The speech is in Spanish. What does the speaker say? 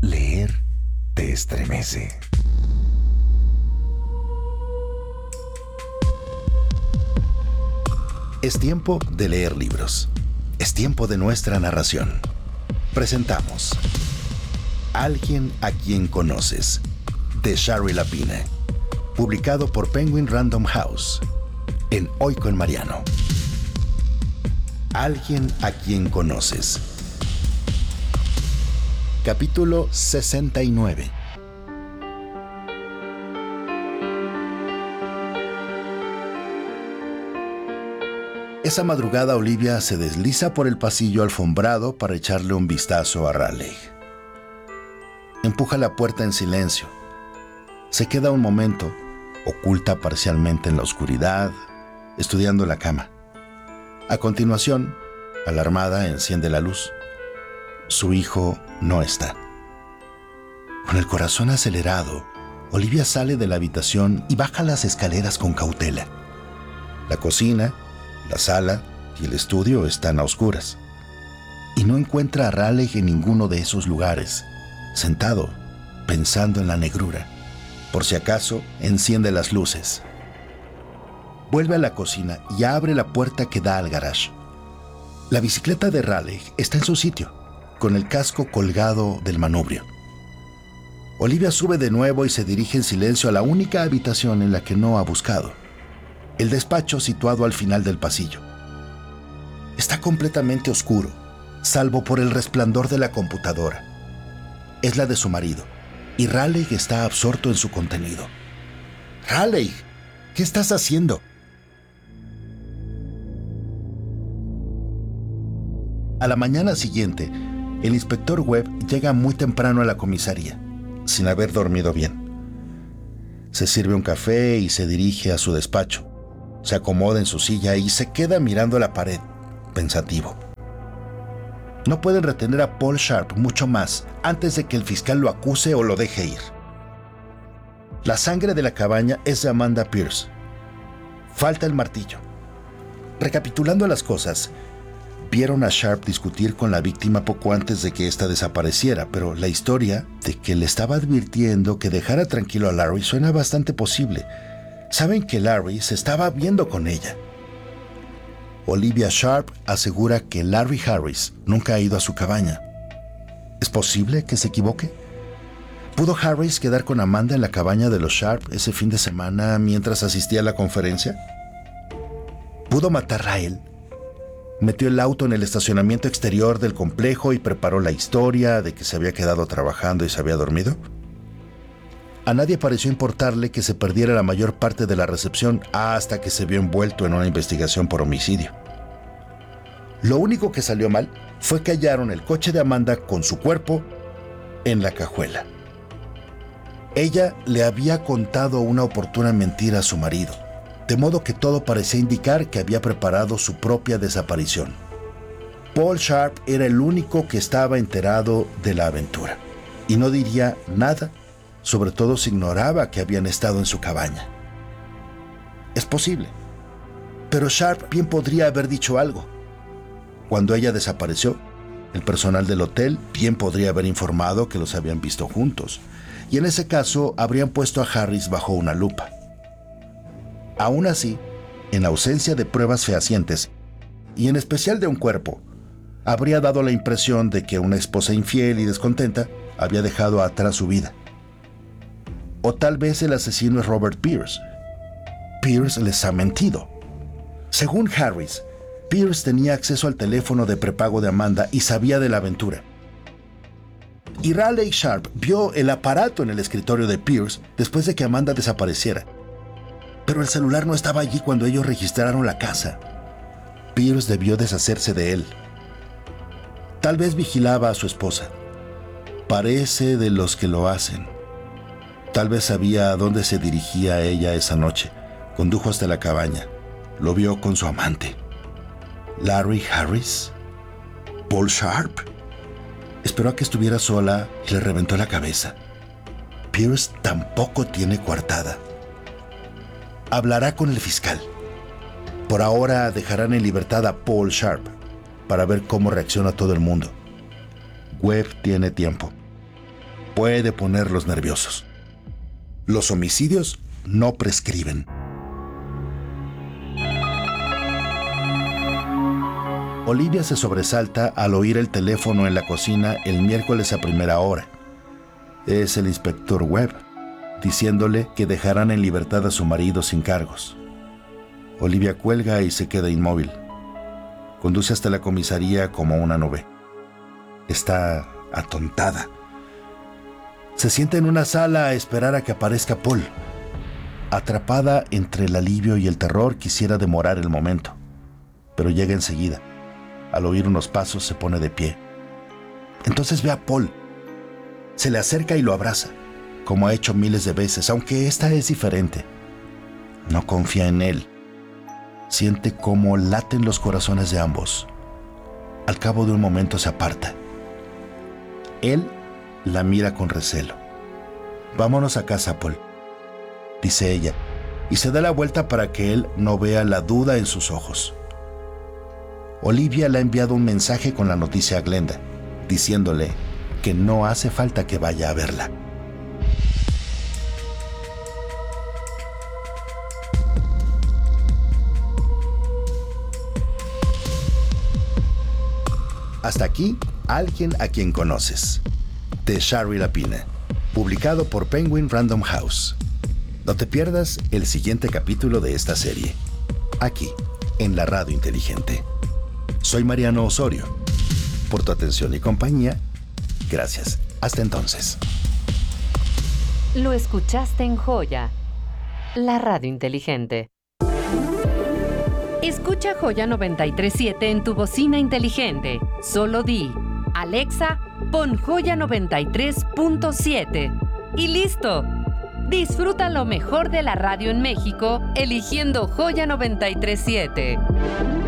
Leer te estremece. Es tiempo de leer libros. Es tiempo de nuestra narración. Presentamos Alguien a quien conoces, de Shari Lapine, publicado por Penguin Random House, en Hoy con Mariano. Alguien a quien conoces. Capítulo 69. Esa madrugada Olivia se desliza por el pasillo alfombrado para echarle un vistazo a Raleigh. Empuja la puerta en silencio. Se queda un momento, oculta parcialmente en la oscuridad, estudiando la cama. A continuación, alarmada, enciende la luz. Su hijo no está. Con el corazón acelerado, Olivia sale de la habitación y baja las escaleras con cautela. La cocina, la sala y el estudio están a oscuras. Y no encuentra a Raleigh en ninguno de esos lugares, sentado, pensando en la negrura. Por si acaso, enciende las luces. Vuelve a la cocina y abre la puerta que da al garage. La bicicleta de Raleigh está en su sitio, con el casco colgado del manubrio. Olivia sube de nuevo y se dirige en silencio a la única habitación en la que no ha buscado, el despacho situado al final del pasillo. Está completamente oscuro, salvo por el resplandor de la computadora. Es la de su marido, y Raleigh está absorto en su contenido. «Raleigh, ¿qué estás haciendo?» A la mañana siguiente, el inspector Webb llega muy temprano a la comisaría, sin haber dormido bien. Se sirve un café y se dirige a su despacho. Se acomoda en su silla y se queda mirando a la pared, pensativo. No pueden retener a Paul Sharp mucho más antes de que el fiscal lo acuse o lo deje ir. La sangre de la cabaña es de Amanda Pierce. Falta el martillo. Recapitulando las cosas, vieron a Sharp discutir con la víctima poco antes de que ésta desapareciera, pero la historia de que le estaba advirtiendo que dejara tranquilo a Larry suena bastante posible. Saben que Larry se estaba viendo con ella. Olivia Sharp asegura que Larry Harris nunca ha ido a su cabaña. ¿Es posible que se equivoque? ¿Pudo Harris quedar con Amanda en la cabaña de los Sharp ese fin de semana mientras asistía a la conferencia? ¿Pudo matarla a él? Metió el auto en el estacionamiento exterior del complejo y preparó la historia de que se había quedado trabajando y se había dormido. A nadie pareció importarle que se perdiera la mayor parte de la recepción hasta que se vio envuelto en una investigación por homicidio. Lo único que salió mal fue que hallaron el coche de Amanda con su cuerpo en la cajuela. Ella le había contado una oportuna mentira a su marido, de modo que todo parecía indicar que había preparado su propia desaparición. Paul Sharp era el único que estaba enterado de la aventura, y no diría nada, sobre todo si ignoraba que habían estado en su cabaña. Es posible, pero Sharp bien podría haber dicho algo. Cuando ella desapareció, el personal del hotel bien podría haber informado que los habían visto juntos, y en ese caso habrían puesto a Harris bajo una lupa. Aún así, en ausencia de pruebas fehacientes, y en especial de un cuerpo, habría dado la impresión de que una esposa infiel y descontenta había dejado atrás su vida. O tal vez el asesino es Robert Pierce. Pierce les ha mentido. Según Harris, Pierce tenía acceso al teléfono de prepago de Amanda y sabía de la aventura. Y Raleigh Sharp vio el aparato en el escritorio de Pierce después de que Amanda desapareciera. Pero el celular no estaba allí cuando ellos registraron la casa. Pierce debió deshacerse de él. Tal vez vigilaba a su esposa. Parece de los que lo hacen. Tal vez sabía a dónde se dirigía ella esa noche. Condujo hasta la cabaña. Lo vio con su amante. ¿Larry Harris? ¿Paul Sharp? Esperó a que estuviera sola y le reventó la cabeza. Pierce tampoco tiene coartada. Hablará con el fiscal. Por ahora dejarán en libertad a Paul Sharp para ver cómo reacciona todo el mundo. Webb tiene tiempo. puede ponerlos nerviosos. Los homicidios no prescriben. Olivia se sobresalta al oír el teléfono en la cocina el miércoles a primera hora. Es el inspector Webb, diciéndole que dejarán en libertad a su marido sin cargos. Olivia cuelga y se queda inmóvil. Conduce hasta la comisaría como una nube. Está atontada. Se sienta en una sala a esperar a que aparezca Paul. Atrapada entre el alivio y el terror, quisiera demorar el momento, pero llega enseguida. Al oír unos pasos se pone de pie. Entonces ve a Paul. Se le acerca y lo abraza, como ha hecho miles de veces, aunque esta es diferente. No confía en él. Siente cómo laten los corazones de ambos. Al cabo de un momento se aparta. Él la mira con recelo. «Vámonos a casa, Paul», dice ella, y se da la vuelta para que él no vea la duda en sus ojos. Olivia le ha enviado un mensaje con la noticia a Glenda, diciéndole que no hace falta que vaya a verla. Hasta aquí, Alguien a quien conoces, de Shari Lapina, publicado por Penguin Random House. No te pierdas el siguiente capítulo de esta serie, aquí, en la Radio Inteligente. Soy Mariano Osorio. Por tu atención y compañía, gracias. Hasta entonces. Lo escuchaste en Joya, la Radio Inteligente. Escucha Joya 93.7 en tu bocina inteligente. Solo di, Alexa, pon Joya 93.7 y listo. Disfruta lo mejor de la radio en México eligiendo Joya 93.7.